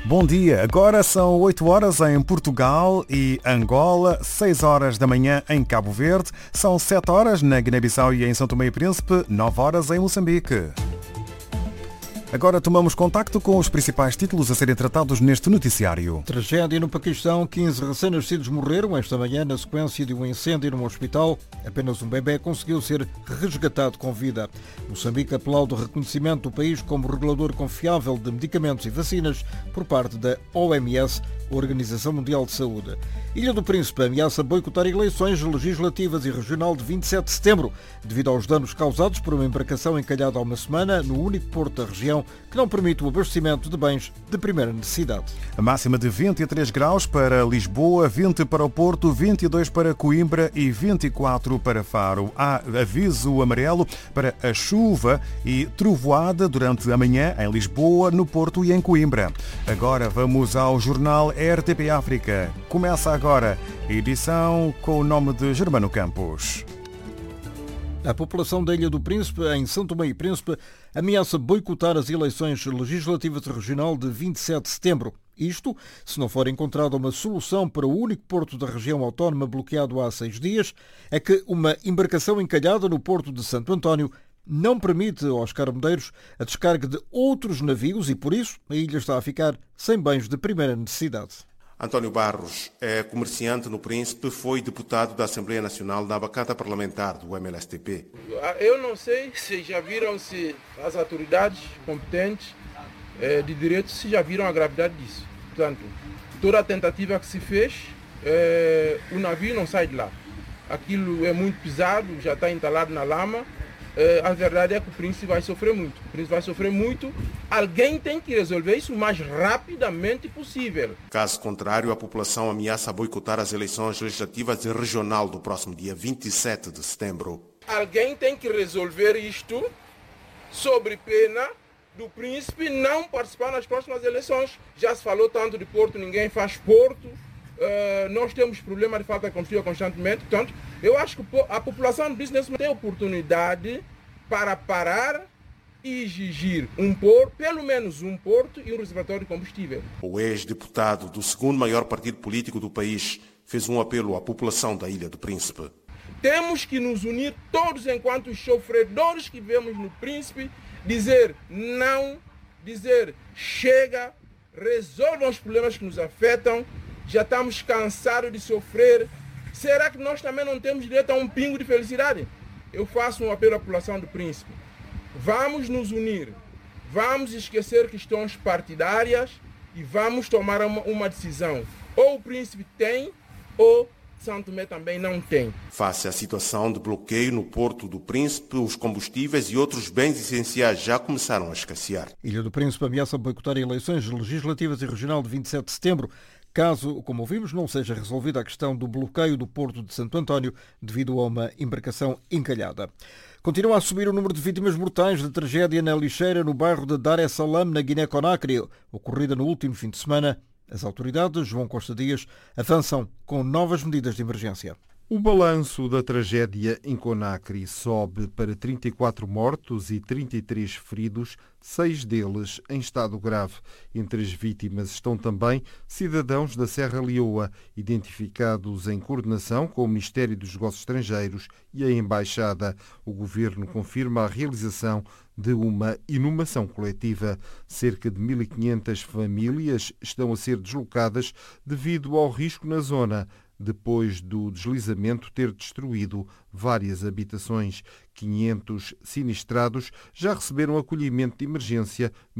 Bom dia, agora são 8 horas em Portugal e Angola, 6 horas da manhã em Cabo Verde, são 7 horas na Guiné-Bissau e em São Tomé e Príncipe, 9 horas em Moçambique. Agora tomamos contacto com os principais títulos a serem tratados neste noticiário. Tragédia no Paquistão. 15 recém-nascidos morreram esta manhã na sequência de um incêndio num hospital. Apenas um bebê conseguiu ser resgatado com vida. Moçambique aplaude o reconhecimento do país como regulador confiável de medicamentos e vacinas por parte da OMS, Organização Mundial de Saúde. Ilha do Príncipe ameaça boicotar eleições legislativas e regional de 27 de setembro, devido aos danos causados por uma embarcação encalhada há uma semana no único porto da região que não permite o abastecimento de bens de primeira necessidade. A máxima de 23 graus para Lisboa, 20 para o Porto, 22 para Coimbra e 24 para Faro. Há aviso amarelo para a chuva e trovoada durante a manhã em Lisboa, no Porto e em Coimbra. Agora vamos ao jornal RTP África. Começa agora a edição com o nome de Germano Campos. A população da Ilha do Príncipe, em São Tomé e Príncipe, ameaça boicotar as eleições legislativas regional de 27 de setembro. Isto, se não for encontrada uma solução para o único porto da região autónoma bloqueado há 6 dias, é que uma embarcação encalhada no porto de Santo António não permite aos carabodeiros a descarga de outros navios e, por isso, a ilha está a ficar sem bens de primeira necessidade. António Barros é comerciante no Príncipe, foi deputado da Assembleia Nacional na bancada parlamentar do MLSTP. Eu não sei se já viram se as autoridades competentes de direito se já viram a gravidade disso. Portanto, toda a tentativa que se fez, o navio não sai de lá. Aquilo é muito pesado, já está entalado na lama. A verdade é que o Príncipe vai sofrer muito. O Príncipe vai sofrer muito. Alguém tem que resolver isso o mais rapidamente possível. Caso contrário, a população ameaça boicotar as eleições legislativas e regional do próximo dia 27 de setembro. Alguém tem que resolver isto sobre pena do Príncipe não participar nas próximas eleições. Já se falou tanto de Porto, ninguém faz Porto. Nós temos problema de falta de combustível constantemente. Portanto, eu acho que a população do Príncipe tem oportunidade para parar e exigir pelo menos um porto e um reservatório de combustível. O ex-deputado do segundo maior partido político do país fez um apelo à população da Ilha do Príncipe. Temos que nos unir todos enquanto sofredores que vivemos no Príncipe, dizer não, dizer chega, resolvam os problemas que nos afetam. Já estamos cansados de sofrer. Será que nós também não temos direito a um pingo de felicidade? Eu faço um apelo à população do Príncipe. Vamos nos unir. Vamos esquecer questões partidárias e vamos tomar uma decisão. Ou o Príncipe tem, ou São Tomé também não tem. Face à situação de bloqueio no Porto do Príncipe, os combustíveis e outros bens essenciais já começaram a escassear. Ilha do Príncipe ameaça boicotar eleições legislativas e regional de 27 de setembro, caso, como ouvimos, não seja resolvida a questão do bloqueio do Porto de Santo António devido a uma embarcação encalhada. Continua a subir o número de vítimas mortais da tragédia na lixeira no bairro de Dar es Salaam, na Guiné-Conakry, ocorrida no último fim de semana. As autoridades, João Costa Dias, avançam com novas medidas de emergência. O balanço da tragédia em Conakry sobe para 34 mortos e 33 feridos, 6 deles em estado grave. Entre as vítimas estão também cidadãos da Serra Leoa, identificados em coordenação com o Ministério dos Negócios Estrangeiros e a Embaixada. O governo confirma a realização de uma inumação coletiva. Cerca de 1.500 famílias estão a ser deslocadas devido ao risco na zona, depois do deslizamento ter destruído várias habitações. 500 sinistrados já receberam acolhimento de emergência